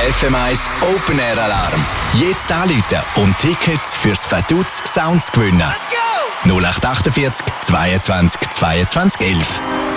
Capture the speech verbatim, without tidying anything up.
F M eins Open Air Alarm. Jetzt anrufen und Tickets fürs Vaduz Sounds gewinnen. Let's go! null acht acht acht, zweiundzwanzig, zweiundzwanzig, elf.